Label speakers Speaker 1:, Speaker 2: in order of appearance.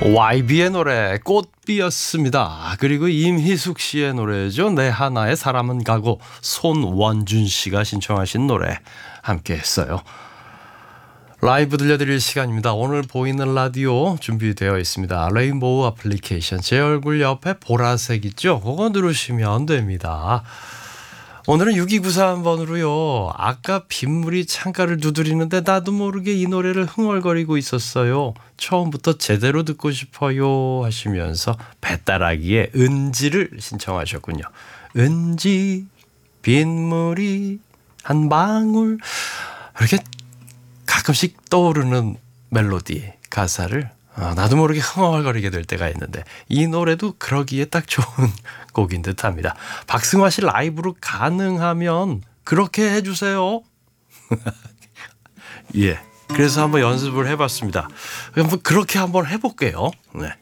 Speaker 1: YB의 노래 꽃비였습니다. 그리고 임희숙 씨의 노래죠. 내 하나의 사람은 가고 손원준 씨가 신청하신 노래 함께 했어요. 라이브 들려드릴 시간입니다. 오늘 보이는 라디오 준비되어 있습니다. 레인보우 애플리케이션 제 얼굴 옆에 보라색 있죠? 그거 누르시면 됩니다. 오늘은 6293번으로요. 아까 빗물이 창가를 두드리는데 나도 모르게 이 노래를 흥얼거리고 있었어요. 처음부터 제대로 듣고 싶어요 하시면서 배따라기의 은지를 신청하셨군요. 은지 빗물이 한 방울 이렇게 가끔씩 떠오르는 멜로디 가사를 나도 모르게 흥얼거리게 될 때가 있는데 이 노래도 그러기에 딱 좋은 곡인 듯합니다. 박승화 씨 라이브로 가능하면 그렇게 해주세요. 예, 그래서 한번 연습을 해봤습니다. 그렇게 한번 해볼게요. 네.